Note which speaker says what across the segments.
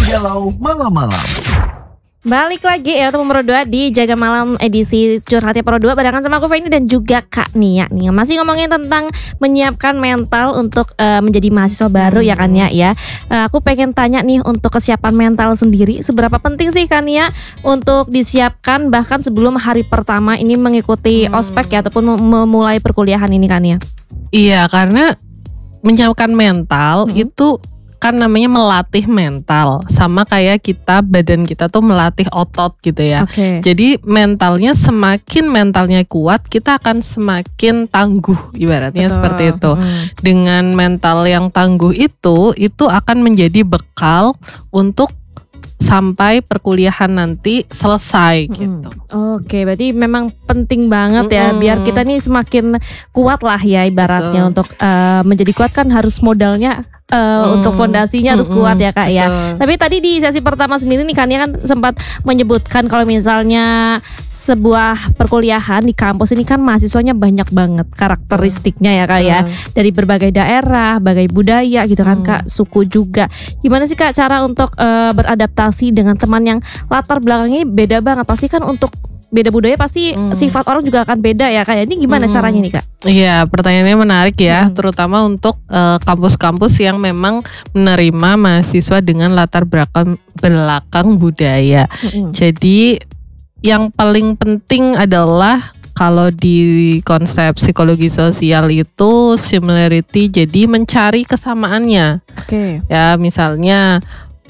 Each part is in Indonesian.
Speaker 1: Galau Malam-Malam.
Speaker 2: Balik lagi ya teman Pro 2 di Jaga Malam edisi Curhatnya Pro 2 barengan sama aku Feni dan juga Kak Nia nih. Masih ngomongin tentang menyiapkan mental untuk menjadi mahasiswa baru ya kan ya. Aku pengen tanya nih untuk kesiapan mental sendiri seberapa penting sih Kak Nia untuk disiapkan bahkan sebelum hari pertama ini mengikuti ospek ya ataupun memulai perkuliahan ini Kak Nia?
Speaker 3: Iya, karena menyiapkan mental itu kan namanya melatih mental, sama kayak badan kita tuh melatih otot gitu ya. Jadi semakin mentalnya kuat, kita akan semakin tangguh, ibaratnya seperti itu. Dengan mental yang tangguh itu akan menjadi bekal untuk sampai perkuliahan nanti selesai gitu.
Speaker 2: Oke, berarti memang penting banget ya biar kita nih semakin kuat lah ya ibaratnya. Untuk menjadi kuat kan harus modalnya untuk fondasinya harus kuat ya Kak ya. Tapi tadi di sesi pertama sendiri nih Kak Nia kan sempat menyebutkan kalau misalnya sebuah perkuliahan di kampus ini kan mahasiswanya banyak banget karakteristiknya ya Kak ya. Dari berbagai daerah, berbagai budaya gitu kan Kak, suku juga. Gimana sih Kak cara untuk beradaptasi dengan teman yang latar belakangnya beda banget? Pasti kan untuk beda budaya pasti sifat orang juga akan beda ya Kak. Ini gimana caranya nih Kak?
Speaker 3: Iya, pertanyaannya menarik ya, terutama untuk kampus-kampus yang memang menerima mahasiswa dengan latar belakang budaya. Jadi yang paling penting adalah kalau di konsep psikologi sosial itu similarity, jadi mencari kesamaannya. Ya misalnya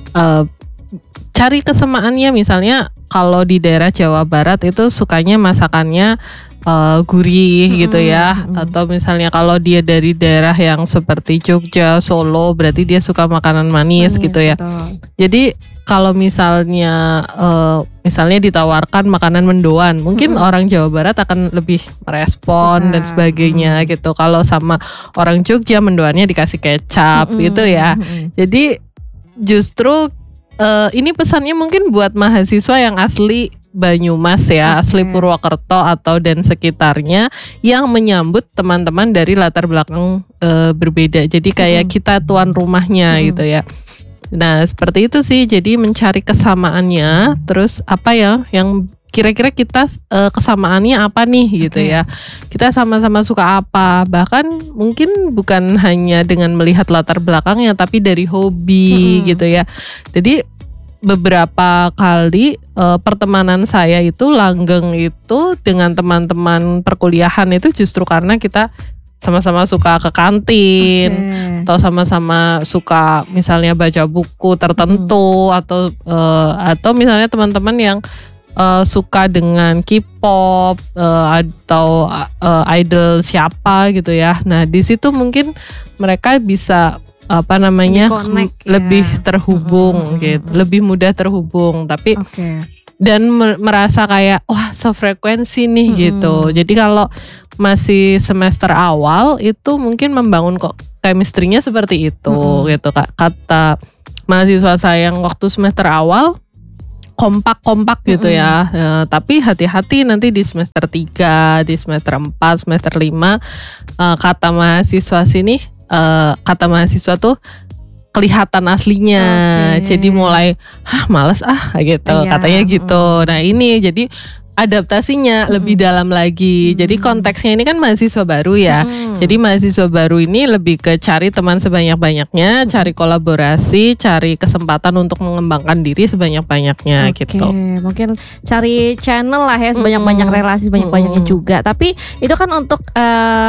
Speaker 3: cari kesamaannya, misalnya kalau di daerah Jawa Barat itu sukanya masakannya gurih gitu ya. Atau misalnya kalau dia dari daerah yang seperti Jogja, Solo, berarti dia suka makanan manis gitu ya. Jadi kalau misalnya ditawarkan makanan mendoan, mungkin orang Jawa Barat akan lebih merespon dan sebagainya gitu. Kalau sama orang Jogja, mendoannya dikasih kecap gitu ya. Jadi justru ini pesannya mungkin buat mahasiswa yang asli Banyumas ya, asli Purwokerto atau dan sekitarnya yang menyambut teman-teman dari latar belakang berbeda. Jadi kayak kita tuan rumahnya gitu ya. Nah seperti itu sih, jadi mencari kesamaannya. Terus apa ya yang kira-kira kita kesamaannya apa nih gitu ya. Kita sama-sama suka apa, bahkan mungkin bukan hanya dengan melihat latar belakangnya, tapi dari hobi gitu ya. Jadi beberapa kali pertemanan saya itu langgeng itu dengan teman-teman perkuliahan itu justru karena kita sama-sama suka ke kantin atau sama-sama suka misalnya baca buku tertentu atau misalnya teman-teman yang suka dengan K-pop atau idol siapa gitu ya. Nah di situ mungkin mereka bisa lebih terhubung gitu, lebih mudah terhubung, tapi dan merasa kayak wah sefrekuensi nih gitu. Jadi kalau masih semester awal itu mungkin membangun chemistry-nya seperti itu gitu Kak. Kata mahasiswa saya yang waktu semester awal kompak gitu ya. Tapi hati-hati nanti di semester 3, di semester 4, semester 5 kata mahasiswa tuh kelihatan aslinya. Jadi mulai males gitu katanya gitu. Nah ini jadi adaptasinya lebih dalam lagi. Jadi konteksnya ini kan mahasiswa baru ya. Jadi mahasiswa baru ini lebih ke cari teman sebanyak-banyaknya, cari kolaborasi, cari kesempatan untuk mengembangkan diri sebanyak-banyaknya gitu.
Speaker 2: Mungkin cari channel lah ya, sebanyak-banyak relasi, sebanyak-banyaknya juga. Tapi itu kan untuk